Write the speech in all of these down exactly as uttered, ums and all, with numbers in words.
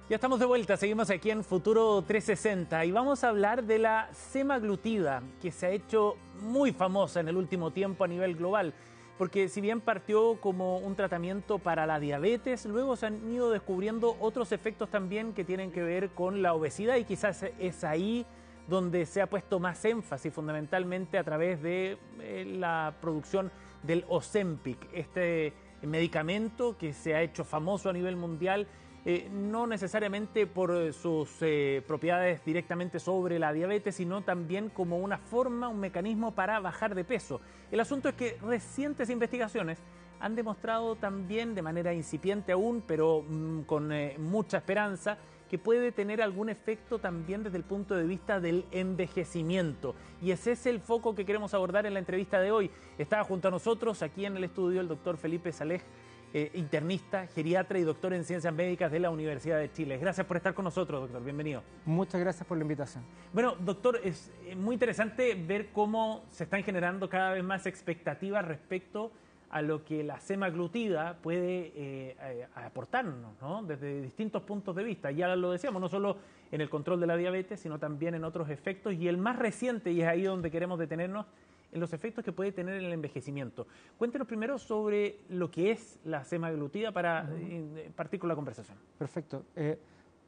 Ya estamos de vuelta, seguimos aquí en Futuro trescientos sesenta y vamos a hablar de la semaglutida, que se ha hecho muy famosa en el último tiempo a nivel global, porque si bien partió como un tratamiento para la diabetes, luego se han ido descubriendo otros efectos también que tienen que ver con la obesidad, y quizás es ahí donde se ha puesto más énfasis, fundamentalmente a través de eh, la producción del Ozempic, este medicamento que se ha hecho famoso a nivel mundial. Eh, no necesariamente por sus eh, propiedades directamente sobre la diabetes, sino también como una forma, un mecanismo para bajar de peso. El asunto es que recientes investigaciones han demostrado también, de manera incipiente aún, pero mmm, con eh, mucha esperanza, que puede tener algún efecto también desde el punto de vista del envejecimiento. Y ese es el foco que queremos abordar en la entrevista de hoy. Está junto a nosotros, aquí en el estudio, el doctor Felipe Salej, Eh, internista, geriatra y doctor en Ciencias Médicas de la Universidad de Chile. Gracias por estar con nosotros, doctor. Bienvenido. Muchas gracias por la invitación. Bueno, doctor, es muy interesante ver cómo se están generando cada vez más expectativas respecto a lo que la semaglutida puede eh, eh, aportarnos, ¿no? Desde distintos puntos de vista. Ya lo decíamos, no solo en el control de la diabetes, sino también en otros efectos. Y el más reciente, y es ahí donde queremos detenernos, en los efectos que puede tener en el envejecimiento. Cuéntenos primero sobre lo que es la semaglutida para uh-huh. partir con la conversación. Perfecto. Eh,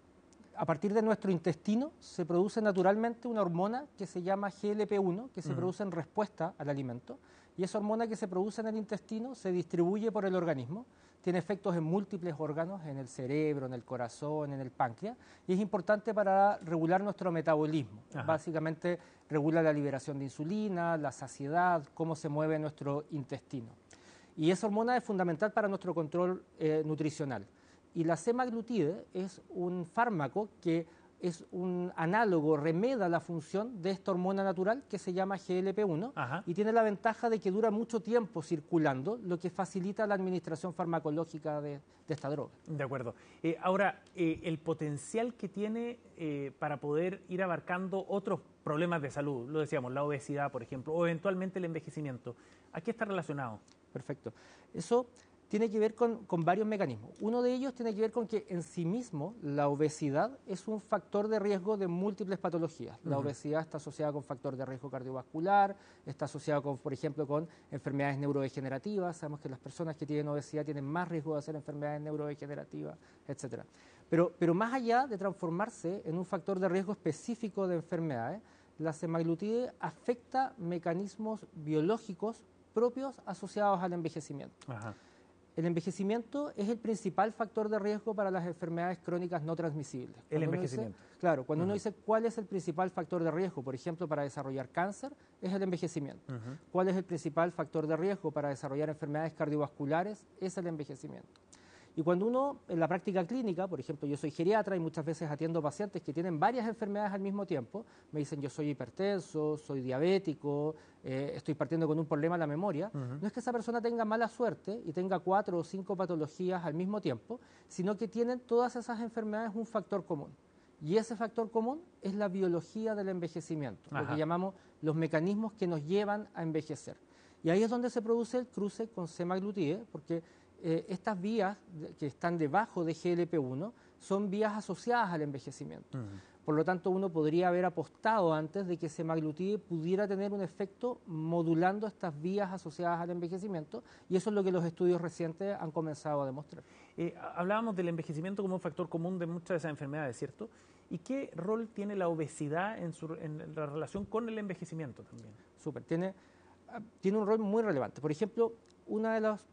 a partir de nuestro intestino se produce naturalmente una hormona que se llama G L P uno, que se uh-huh. produce en respuesta al alimento, y esa hormona que se produce en el intestino se distribuye por el organismo, tiene efectos en múltiples órganos, en el cerebro, en el corazón, en el páncreas, y es importante para regular nuestro metabolismo. Ajá. Básicamente regula la liberación de insulina, la saciedad, cómo se mueve nuestro intestino. Y esa hormona es fundamental para nuestro control eh, nutricional. Y la semaglutida es un fármaco que es un análogo, remeda la función de esta hormona natural que se llama G L P uno. Ajá. Y tiene la ventaja de que dura mucho tiempo circulando, lo que facilita la administración farmacológica de, de esta droga. De acuerdo. Eh, ahora, eh, el potencial que tiene eh, para poder ir abarcando otros problemas de salud, lo decíamos, la obesidad, por ejemplo, o eventualmente el envejecimiento, ¿a qué está relacionado? Perfecto. Eso tiene que ver con, con varios mecanismos. Uno de ellos tiene que ver con que en sí mismo la obesidad es un factor de riesgo de múltiples patologías. La uh-huh. obesidad está asociada con factor de riesgo cardiovascular, está asociada con, por ejemplo, con enfermedades neurodegenerativas. Sabemos que las personas que tienen obesidad tienen más riesgo de hacer enfermedades neurodegenerativas, etcétera. Pero, pero más allá de transformarse en un factor de riesgo específico de enfermedades, la semaglutida afecta mecanismos biológicos propios asociados al envejecimiento. Ajá. El envejecimiento es el principal factor de riesgo para las enfermedades crónicas no transmisibles. El cuando envejecimiento. Dice, claro, cuando uh-huh. uno dice cuál es el principal factor de riesgo, por ejemplo, para desarrollar cáncer, es el envejecimiento. Uh-huh. ¿Cuál es el principal factor de riesgo para desarrollar enfermedades cardiovasculares? Es el envejecimiento. Y cuando uno, en la práctica clínica, por ejemplo, yo soy geriatra y muchas veces atiendo pacientes que tienen varias enfermedades al mismo tiempo, me dicen yo soy hipertenso, soy diabético, eh, estoy partiendo con un problema en la memoria, uh-huh. no es que esa persona tenga mala suerte y tenga cuatro o cinco patologías al mismo tiempo, sino que tienen todas esas enfermedades un factor común. Y ese factor común es la biología del envejecimiento, Ajá. lo que llamamos los mecanismos que nos llevan a envejecer. Y ahí es donde se produce el cruce con semaglutida, porque Eh, estas vías que están debajo de G L P uno son vías asociadas al envejecimiento. Uh-huh. Por lo tanto, uno podría haber apostado antes de que semaglutida pudiera tener un efecto modulando estas vías asociadas al envejecimiento, y eso es lo que los estudios recientes han comenzado a demostrar. Eh, hablábamos del envejecimiento como un factor común de muchas de esas enfermedades, ¿cierto? ¿Y qué rol tiene la obesidad en, su, en la relación con el envejecimiento también? Súper, tiene, tiene un rol muy relevante. Por ejemplo, una de las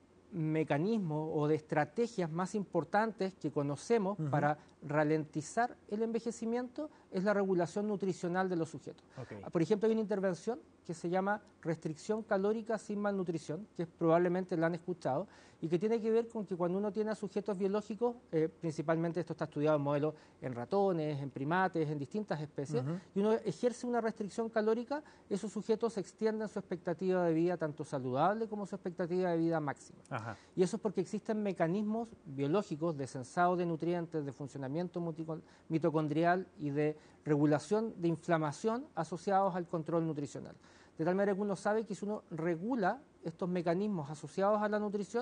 mecanismos o de estrategias más importantes que conocemos uh-huh. para ralentizar el envejecimiento es la regulación nutricional de los sujetos. Okay. Por ejemplo, hay una intervención que se llama restricción calórica sin malnutrición, que probablemente la han escuchado, y que tiene que ver con que cuando uno tiene a sujetos biológicos, eh, principalmente esto está estudiado en modelos en ratones, en primates, en distintas especies, uh-huh. y uno ejerce una restricción calórica, esos sujetos extienden su expectativa de vida tanto saludable como su expectativa de vida máxima. Ajá. Y eso es porque existen mecanismos biológicos de sensado de nutrientes, de funcionamiento mitocondrial y de regulación de inflamación asociados al control nutricional. De tal manera que uno sabe que si uno regula estos mecanismos asociados a la nutrición,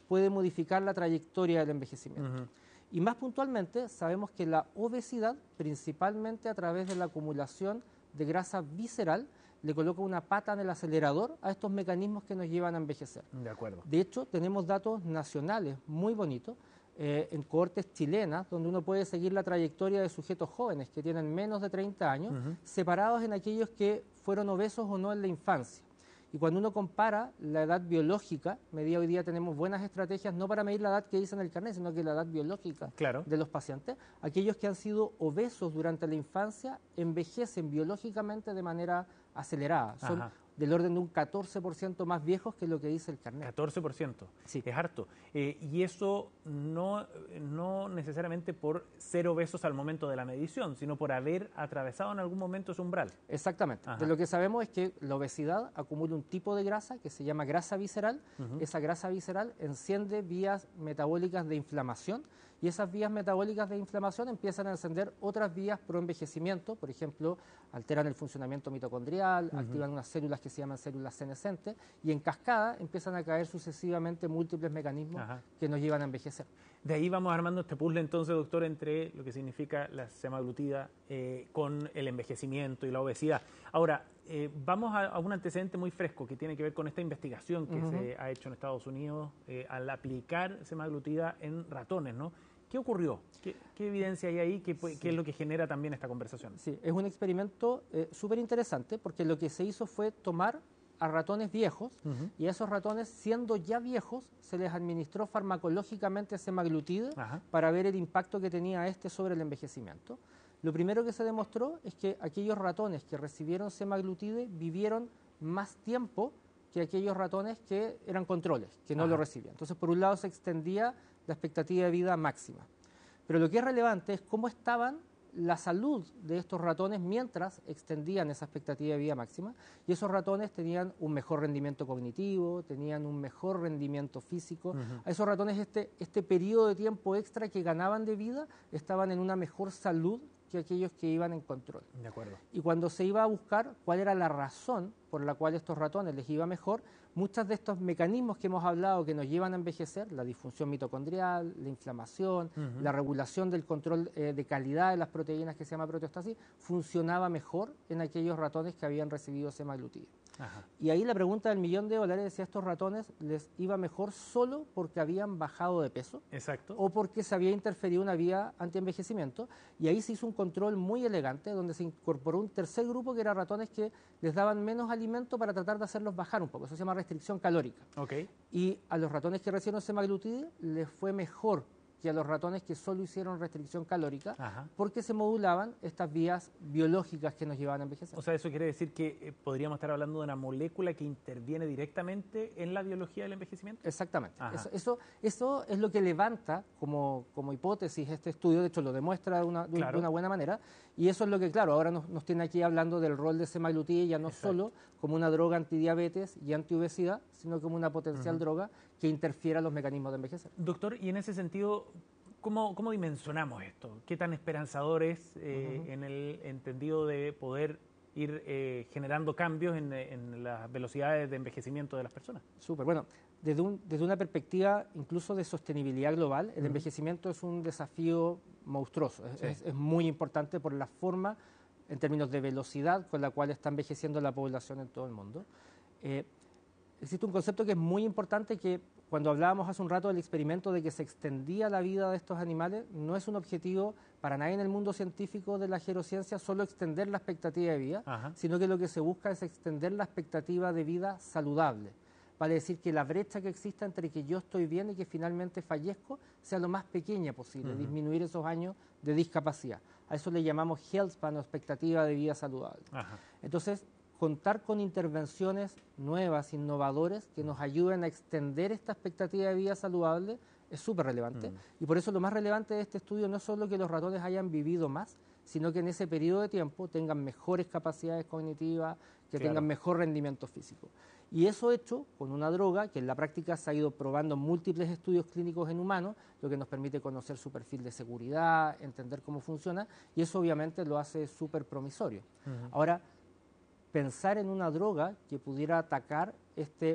puede modificar la trayectoria del envejecimiento. Uh-huh. Y más puntualmente, sabemos que la obesidad, principalmente a través de la acumulación de grasa visceral, le coloca una pata en el acelerador a estos mecanismos que nos llevan a envejecer. De acuerdo. De hecho, tenemos datos nacionales muy bonitos eh, en cohortes chilenas, donde uno puede seguir la trayectoria de sujetos jóvenes que tienen menos de treinta años, uh-huh. separados en aquellos que fueron obesos o no en la infancia. Y cuando uno compara la edad biológica, medida hoy día tenemos buenas estrategias, no para medir la edad que dice en el carnet, sino que la edad biológica claro. de los pacientes, aquellos que han sido obesos durante la infancia envejecen biológicamente de manera acelerada. Son Ajá. del orden de un catorce por ciento más viejos que lo que dice el carnet. catorce por ciento, sí. Es harto. Eh, y eso no, no necesariamente por ser obesos al momento de la medición, sino por haber atravesado en algún momento ese umbral. Exactamente. Ajá. De lo que sabemos es que la obesidad acumula un tipo de grasa que se llama grasa visceral. Uh-huh. Esa grasa visceral enciende vías metabólicas de inflamación, y esas vías metabólicas de inflamación empiezan a encender otras vías pro envejecimiento, por ejemplo, alteran el funcionamiento mitocondrial, uh-huh. activan unas células que se llaman células senescentes, y en cascada empiezan a caer sucesivamente múltiples mecanismos Ajá. que nos llevan a envejecer. De ahí vamos armando este puzzle entonces, doctor, entre lo que significa la semaglutida eh, con el envejecimiento y la obesidad. Ahora, eh, vamos a, a un antecedente muy fresco que tiene que ver con esta investigación que uh-huh. se ha hecho en Estados Unidos eh, al aplicar semaglutida en ratones, ¿no? ¿Qué ocurrió? ¿Qué, qué evidencia hay ahí? ¿Qué, sí. ¿Qué es lo que genera también esta conversación? Sí, es un experimento eh, súper interesante porque lo que se hizo fue tomar a ratones viejos uh-huh. y a esos ratones, siendo ya viejos, se les administró farmacológicamente semaglutida Ajá. para ver el impacto que tenía este sobre el envejecimiento. Lo primero que se demostró es que aquellos ratones que recibieron semaglutide vivieron más tiempo que aquellos ratones que eran controles, que no Ajá. lo recibían. Entonces, por un lado, se extendía la expectativa de vida máxima. Pero lo que es relevante es cómo estaban la salud de estos ratones mientras extendían esa expectativa de vida máxima, y esos ratones tenían un mejor rendimiento cognitivo, tenían un mejor rendimiento físico. Uh-huh. A esos ratones este, este periodo de tiempo extra que ganaban de vida estaban en una mejor salud que aquellos que iban en control. De acuerdo. Y cuando se iba a buscar cuál era la razón por la cual estos ratones les iba mejor, muchos de estos mecanismos que hemos hablado que nos llevan a envejecer, la disfunción mitocondrial, la inflamación, uh-huh. la regulación del control eh, de calidad de las proteínas que se llama proteostasis, funcionaba mejor en aquellos ratones que habían recibido semaglutida. Ajá. Y ahí la pregunta del millón de dólares es si a estos ratones les iba mejor solo porque habían bajado de peso. Exacto. O porque se había interferido una vía antienvejecimiento. Y ahí se hizo un control muy elegante donde se incorporó un tercer grupo que era ratones que les daban menos alimento para tratar de hacerlos bajar un poco. Eso se llama restricción calórica. Okay. Y a los ratones que recibieron semaglutida les fue mejor que a los ratones que solo hicieron restricción calórica, Ajá. porque se modulaban estas vías biológicas que nos llevaban a envejecer. O sea, eso quiere decir que eh, podríamos estar hablando de una molécula que interviene directamente en la biología del envejecimiento. Exactamente. Eso, eso, eso es lo que levanta como, como hipótesis este estudio, de hecho lo demuestra de una, de, claro. de una buena manera, y eso es lo que, claro, ahora nos, nos tiene aquí hablando del rol de semaglutida ya no Exacto. solo como una droga antidiabetes y antiobesidad, sino como una potencial uh-huh. droga que interfiera en los mecanismos de envejecer. Doctor, y en ese sentido, ¿cómo, cómo dimensionamos esto? ¿Qué tan esperanzador es eh, uh-huh. en el entendido de poder ir eh, generando cambios en, en las velocidades de envejecimiento de las personas? Súper, bueno, desde, un, desde una perspectiva incluso de sostenibilidad global, el uh-huh. envejecimiento es un desafío monstruoso, es, sí. es, es muy importante por la forma, en términos de velocidad, con la cual está envejeciendo la población en todo el mundo. Eh, Existe un concepto que es muy importante, que cuando hablábamos hace un rato del experimento de que se extendía la vida de estos animales, no es un objetivo para nadie en el mundo científico de la gerociencia solo extender la expectativa de vida, Ajá. sino que lo que se busca es extender la expectativa de vida saludable. Vale decir que la brecha que exista entre que yo estoy bien y que finalmente fallezco sea lo más pequeña posible, uh-huh. disminuir esos años de discapacidad. A eso le llamamos health span o expectativa de vida saludable. Ajá. Entonces, contar con intervenciones nuevas, innovadoras, que nos ayuden a extender esta expectativa de vida saludable es súper relevante. Mm. Y por eso lo más relevante de este estudio no es solo que los ratones hayan vivido más, sino que en ese periodo de tiempo tengan mejores capacidades cognitivas, que claro. tengan mejor rendimiento físico. Y eso hecho con una droga que en la práctica se ha ido probando en múltiples estudios clínicos en humanos, lo que nos permite conocer su perfil de seguridad, entender cómo funciona, y eso obviamente lo hace súper promisorio. Uh-huh. Ahora, pensar en una droga que pudiera atacar este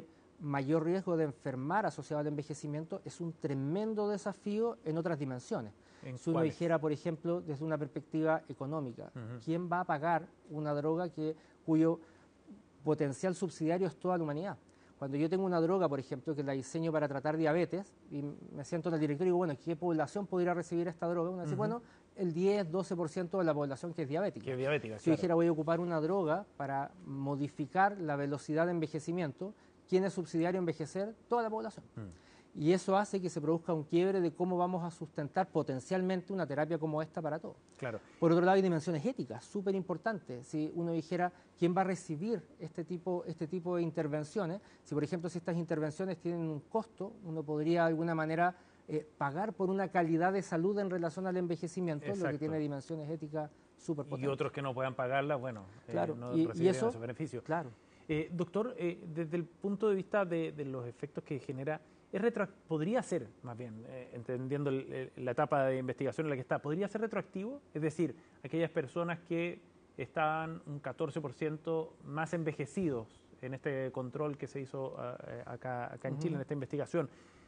mayor riesgo de enfermar asociado al envejecimiento es un tremendo desafío en otras dimensiones. Si uno dijera, por ejemplo, desde una perspectiva económica, uh-huh. ¿quién va a pagar una droga que, cuyo potencial subsidiario es toda la humanidad? Cuando yo tengo una droga, por ejemplo, que la diseño para tratar diabetes, y me siento en el directorio y digo, bueno, ¿qué población podría recibir esta droga? Uno dice, uh-huh. bueno, el diez, doce por ciento de la población que es diabética. Que es diabética, si claro. yo dijera, voy a ocupar una droga para modificar la velocidad de envejecimiento, ¿quién es subsidiario envejecer? Toda la población. Uh-huh. Y eso hace que se produzca un quiebre de cómo vamos a sustentar potencialmente una terapia como esta para todos. Claro. Por otro lado, hay dimensiones éticas súper importantes. Si uno dijera quién va a recibir este tipo, este tipo de intervenciones, si por ejemplo si estas intervenciones tienen un costo, uno podría de alguna manera eh, pagar por una calidad de salud en relación al envejecimiento, Exacto. lo que tiene dimensiones éticas súper potentes. Y otros que no puedan pagarlas, bueno, claro. eh, no y, recibirían y eso, esos beneficios. Claro. Eh, doctor, eh, desde el punto de vista de, de los efectos que genera, es retro, podría ser, más bien, eh, entendiendo el, el, la etapa de investigación en la que está, ¿podría ser retroactivo? Es decir, aquellas personas que estaban un catorce por ciento más envejecidos en este control que se hizo uh, acá, acá en uh-huh. Chile, en esta investigación,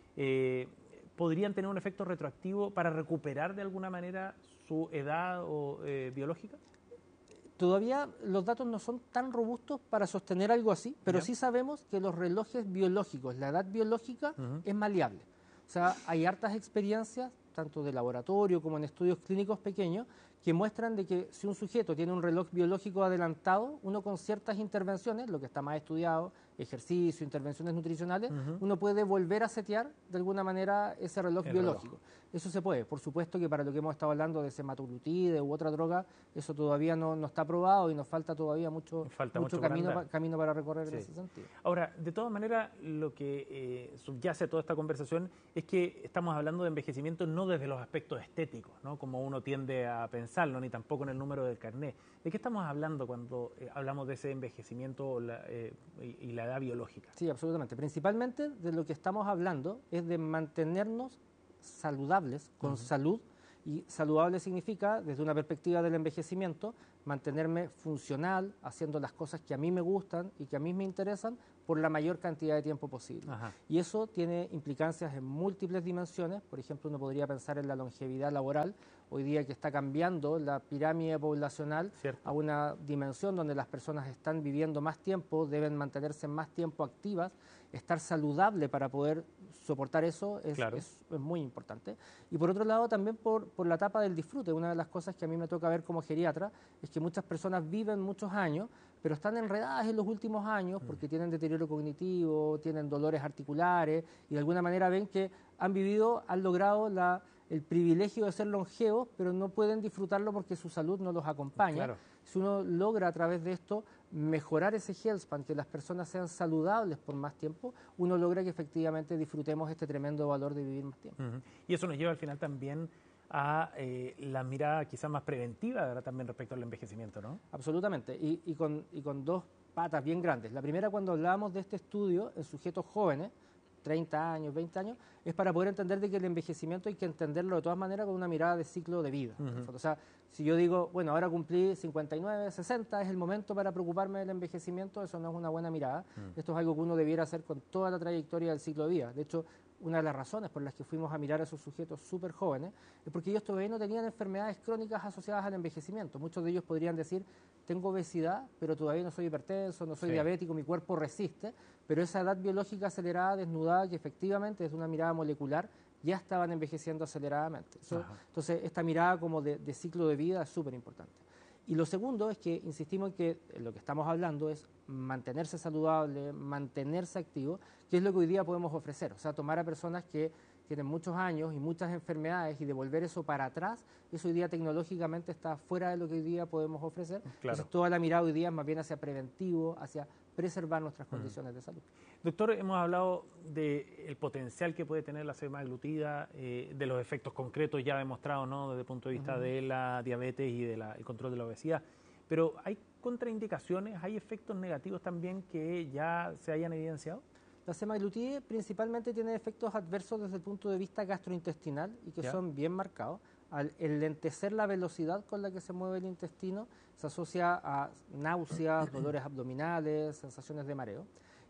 eh, ¿podrían tener un efecto retroactivo para recuperar de alguna manera su edad o, eh, biológica? Todavía los datos no son tan robustos para sostener algo así, pero yeah. sí sabemos que los relojes biológicos, la edad biológica uh-huh. es maleable. O sea, hay hartas experiencias, tanto de laboratorio como en estudios clínicos pequeños, que muestran de que si un sujeto tiene un reloj biológico adelantado, uno con ciertas intervenciones, lo que está más estudiado, ejercicio, intervenciones nutricionales, uh-huh. uno puede volver a setear de alguna manera ese reloj El biológico. Reloj. Eso se puede. Por supuesto que para lo que hemos estado hablando de semaglutide u otra droga, eso todavía no, no está aprobado y nos falta todavía mucho, falta mucho, mucho camino, para pa, camino para recorrer sí. en ese sentido. Ahora, de todas maneras, lo que eh, subyace a toda esta conversación es que estamos hablando de envejecimiento no desde los aspectos estéticos, ¿no? Como uno tiende a pensarlo, ni tampoco en el número del carné. ¿De qué estamos hablando cuando eh, hablamos de ese envejecimiento la, eh, y, y la edad biológica? Sí, absolutamente. Principalmente de lo que estamos hablando es de mantenernos saludables, con uh-huh. salud, y saludable significa, desde una perspectiva del envejecimiento, mantenerme funcional, haciendo las cosas que a mí me gustan y que a mí me interesan por la mayor cantidad de tiempo posible. Ajá. Y eso tiene implicancias en múltiples dimensiones. Por ejemplo, uno podría pensar en la longevidad laboral, hoy día que está cambiando la pirámide poblacional Cierto. a una dimensión donde las personas están viviendo más tiempo, deben mantenerse más tiempo activas, estar saludable para poder soportar eso es, claro. es, es muy importante. Y por otro lado también por, por la etapa del disfrute. Una de las cosas que a mí me toca ver como geriatra es que muchas personas viven muchos años, pero están enredadas en los últimos años porque mm. tienen deterioro cognitivo, tienen dolores articulares y de alguna manera ven que han vivido, han logrado la, el privilegio de ser longevos, pero no pueden disfrutarlo porque su salud no los acompaña. Claro. Si uno logra a través de esto mejorar ese health span, que las personas sean saludables por más tiempo, uno logra que efectivamente disfrutemos este tremendo valor de vivir más tiempo. Uh-huh. Y eso nos lleva al final también a eh, la mirada quizás más preventiva, ¿verdad? También respecto al envejecimiento, ¿no? Absolutamente, y, y, con, y con dos patas bien grandes. La primera, cuando hablábamos de este estudio en sujetos jóvenes, treinta años, veinte años, es para poder entender de que el envejecimiento hay que entenderlo de todas maneras con una mirada de ciclo de vida. Uh-huh. O sea, si yo digo, bueno, ahora cumplí cincuenta y nueve, sesenta, es el momento para preocuparme del envejecimiento, eso no es una buena mirada. Uh-huh. Esto es algo que uno debiera hacer con toda la trayectoria del ciclo de vida. De hecho, una de las razones por las que fuimos a mirar a esos sujetos súper jóvenes es porque ellos todavía no tenían enfermedades crónicas asociadas al envejecimiento. Muchos de ellos podrían decir, tengo obesidad, pero todavía no soy hipertenso, no soy sí. diabético, mi cuerpo resiste, pero esa edad biológica acelerada, desnudada, que efectivamente desde una mirada molecular ya estaban envejeciendo aceleradamente. Eso, entonces, esta mirada como de, de ciclo de vida es súper importante. Y lo segundo es que insistimos en que lo que estamos hablando es mantenerse saludable, mantenerse activo, que es lo que hoy día podemos ofrecer. O sea, tomar a personas que tienen muchos años y muchas enfermedades y devolver eso para atrás, eso hoy día tecnológicamente está fuera de lo que hoy día podemos ofrecer. Claro. Entonces, toda la mirada hoy día es más bien hacia preventivo, hacia preservar nuestras condiciones uh-huh. de salud. Doctor, hemos hablado del potencial que puede tener la semaglutida, eh, de los efectos concretos ya demostrados, ¿no? Desde el punto de vista uh-huh. de la diabetes y del de control de la obesidad. Pero ¿hay contraindicaciones, hay efectos negativos también que ya se hayan evidenciado? La semaglutide principalmente tiene efectos adversos desde el punto de vista gastrointestinal y que ¿Ya? son bien marcados. Al enlentecer la velocidad con la que se mueve el intestino, se asocia a náuseas, dolores abdominales, sensaciones de mareo.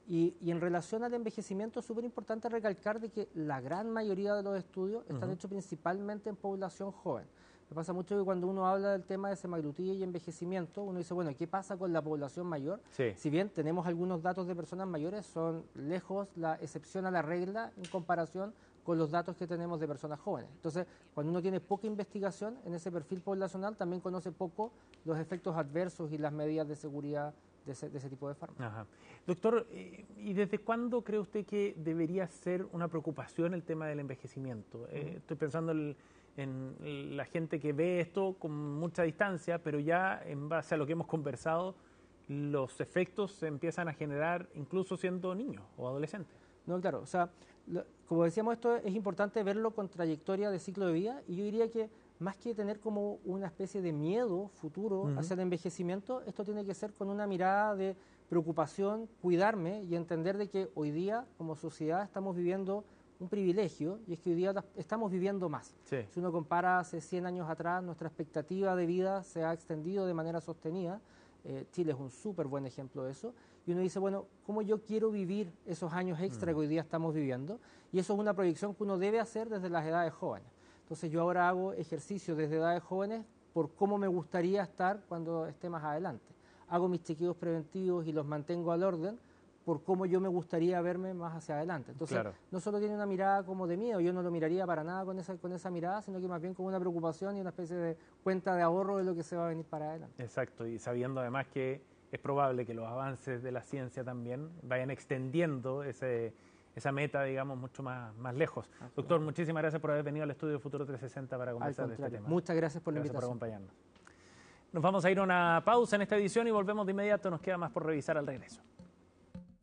Y, y en relación al envejecimiento es súper importante recalcar de que la gran mayoría de los estudios están uh-huh. hechos principalmente en población joven. Me pasa mucho que cuando uno habla del tema de semaglutida y envejecimiento, uno dice, bueno, ¿qué pasa con la población mayor? Sí. Si bien tenemos algunos datos de personas mayores, son lejos la excepción a la regla en comparación con los datos que tenemos de personas jóvenes. Entonces, cuando uno tiene poca investigación en ese perfil poblacional, también conoce poco los efectos adversos y las medidas de seguridad de ese, de ese tipo de fármacos. Ajá. Doctor, ¿y desde cuándo cree usted que debería ser una preocupación el tema del envejecimiento? Uh-huh. eh, estoy pensando en, en la gente que ve esto con mucha distancia, pero ya en base a lo que hemos conversado, los efectos se empiezan a generar incluso siendo niños o adolescentes. No, claro, o sea, lo, como decíamos, esto es importante verlo con trayectoria de ciclo de vida, y yo diría que más que tener como una especie de miedo futuro uh-huh. hacia el envejecimiento, esto tiene que ser con una mirada de preocupación, cuidarme y entender de que hoy día como sociedad estamos viviendo un privilegio, y es que hoy día estamos viviendo más. Sí. Si uno compara hace cien años atrás, nuestra expectativa de vida se ha extendido de manera sostenida. Eh, Chile es un súper buen ejemplo de eso. Y uno dice, bueno, ¿cómo yo quiero vivir esos años extra mm. que hoy día estamos viviendo? Y eso es una proyección que uno debe hacer desde las edades jóvenes. Entonces yo ahora hago ejercicio desde edades jóvenes por cómo me gustaría estar cuando esté más adelante. Hago mis chequeos preventivos y los mantengo al orden por cómo yo me gustaría verme más hacia adelante. Entonces, claro. no solo tiene una mirada como de miedo, yo no lo miraría para nada con esa, con esa mirada, sino que más bien como una preocupación y una especie de cuenta de ahorro de lo que se va a venir para adelante. Exacto, y sabiendo además que es probable que los avances de la ciencia también vayan extendiendo ese, esa meta, digamos, mucho más, más lejos. Así Doctor, es. Muchísimas gracias por haber venido al estudio Futuro trescientos sesenta para conversar de este tema. Muchas gracias por la gracias invitación. por acompañarnos. Nos vamos a ir a una pausa en esta edición y volvemos de inmediato. Nos queda más por revisar al regreso.